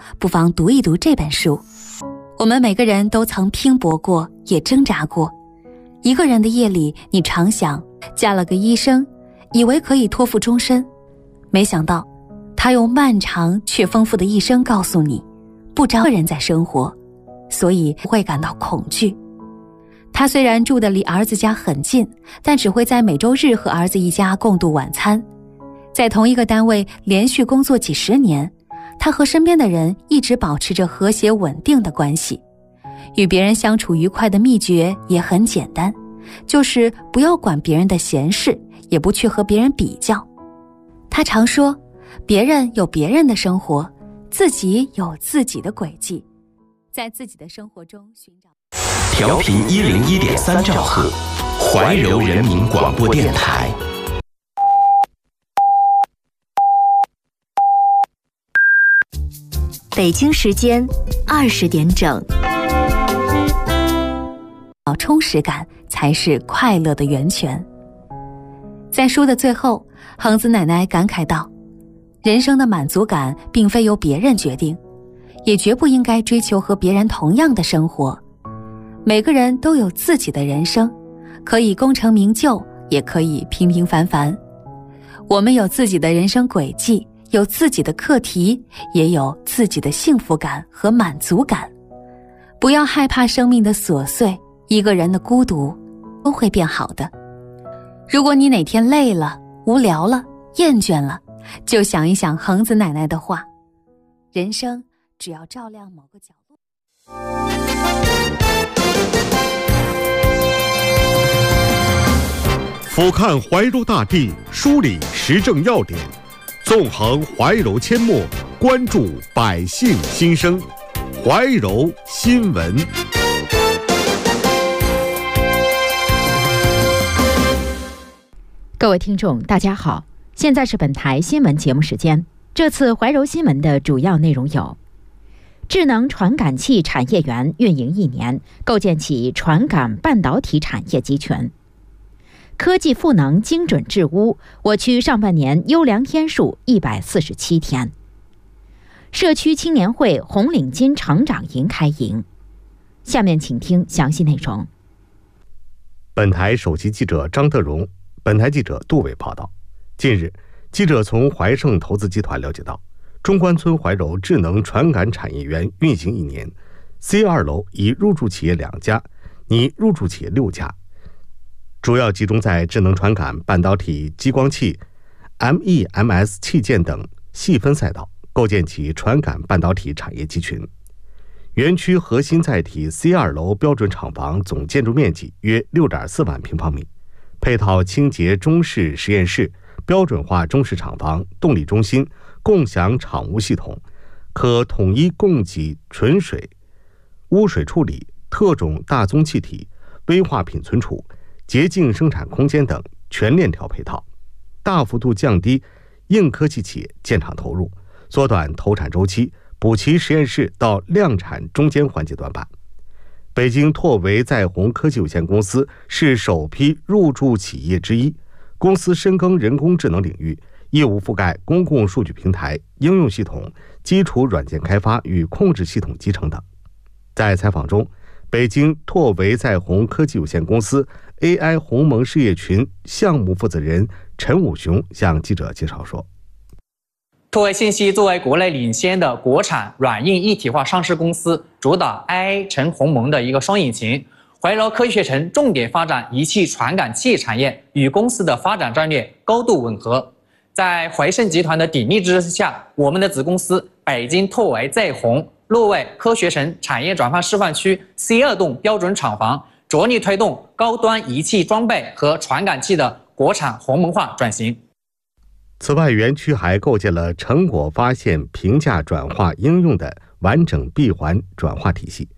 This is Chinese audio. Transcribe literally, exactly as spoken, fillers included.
不妨读一读这本书。我们每个人都曾拼搏过，也挣扎过。一个人的夜里，你常想嫁了个医生，以为可以托付终身，没想到他用漫长却丰富的一生告诉你，不找人在生活，所以不会感到恐惧。他虽然住得离儿子家很近，但只会在每周日和儿子一家共度晚餐。在同一个单位连续工作几十年，他和身边的人一直保持着和谐稳定的关系。与别人相处愉快的秘诀也很简单，就是不要管别人的闲事，也不去和别人比较。他常说，别人有别人的生活，自己有自己的轨迹，在自己的生活中寻找。 调频一零一点三兆赫，怀柔人民广播电台。 北京时间二十点整。 充实感才是快乐的源泉。在书的最后，恒子奶奶感慨道，人生的满足感并非由别人决定，也绝不应该追求和别人同样的生活。每个人都有自己的人生，可以功成名就，也可以平平凡凡。我们有自己的人生轨迹，有自己的课题，也有自己的幸福感和满足感。不要害怕生命的琐碎，一个人的孤独，都会变好的。如果你哪天累了、无聊了、厌倦了，就想一想恒子奶奶的话，人生只要照亮某个角落。 俯瞰怀柔大地，梳理时政要点，纵横怀柔阡陌，关注百姓心声。怀柔新闻。 各位听众大家好，现在是本台新闻节目时间。这次怀柔新闻的主要内容有：智能传感器产业园运营一年，构建起传感半导体产业集群；科技赋能精准治污，我区上半年优良天数一百四十七天；社区青年会红领巾成长营开营。下面请听详细内容。 本台首席记者张德荣，本台记者杜伟报道。近日，记者从怀盛投资集团了解到，中关村怀柔智能传感产业园运行一年 ，C 二楼已入驻企业两家，拟入驻企业六家，主要集中在智能传感、半导体、激光器、M E M S 器件等细分赛道，构建起传感半导体产业集群。园区核心载体 C 二楼标准厂房总建筑面积约 六点四万平方米，配套清洁中式实验室、标准化中式厂房、动力中心、共享厂务系统，可统一供给纯水、污水处理、特种大宗气体、危化品存储、洁净生产空间等全链条配套，大幅度降低硬科技企业建厂投入，缩短投产周期，补齐实验室到量产中间环节短板。北京拓维在宏科技有限公司是首批入驻企业之一，公司深耕人工智能领域，业务覆盖公共数据平台、应用系统、基础软件开发与控制系统集成等。在采访中，北京拓维在宏科技有限公司 A I 鸿蒙事业群项目负责人陈武雄向记者介绍说， 拓维信息作为国内领先的国产软硬一体化上市公司，主打 I A 乘鸿蒙的一个双引擎。怀柔科学城重点发展仪器传感器产业，与公司的发展战略高度吻合。在怀盛集团的鼎力支持下，我们的子公司北京拓维在宏落位科学城产业转换示范区 C 二栋标准厂房，着力推动高端仪器装备和传感器的国产鸿蒙化转型。 此外，园区还构建了成果发现、评价、转化、应用的完整闭环转化体系，